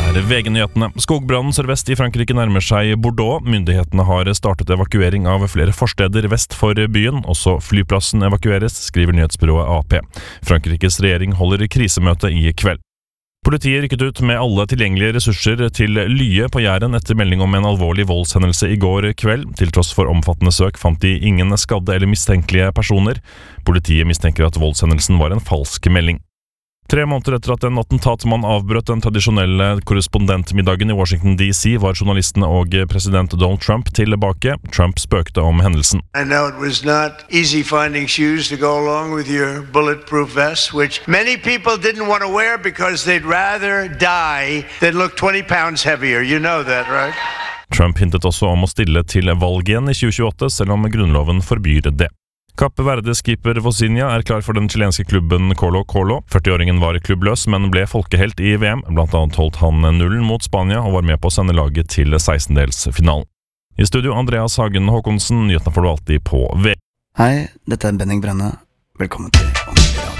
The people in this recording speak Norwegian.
VG-nyhetene. Skogbrannen sørvest i Frankrike nærmer seg Bordeaux. Myndighetene har startet evakuering av flere forsteder vest for byen. Også flyplassen evakueres, skriver nyhetsbyrået AP. Frankrikes regjering holder krisemøte i kveld. Politiet rykket ut med alle tilgjengelige ressurser til Lye på Jæren etter melding om en alvorlig voldshendelse i går kveld. Til tross for omfattende søk fant de ingen skadde eller mistenkelige personer. Politiet mistenker at voldshendelsen var en falsk melding. 3 måneder etter at en attentatmann avbrøt den tradisjonelle korrespondentmiddagen i Washington D.C. var journalistene og president Donald Trump tilbake. Trump spøkte om hendelsen. I know it was not easy finding shoes to go along with your bulletproof vest, which many people didn't want to wear because they'd rather die than look 20 pounds heavier. You know that, right? Trump hintet også om å stille til valg igjen i 2028, selv om grunnloven forbyr det. Kapp Verde-skipper Vozinha er klar for den chilenske klubben Colo-Colo. 40-åringen var klubbløs, men ble folkehelt i VM. Blant annet holdt han nullen mot Spania og var med på å sende laget til 16-delsfinalen. I studio Andreas Hagen Håkonsen, nyhetene får du alltid på V. Hei, dette er Benning Brenne. Velkommen til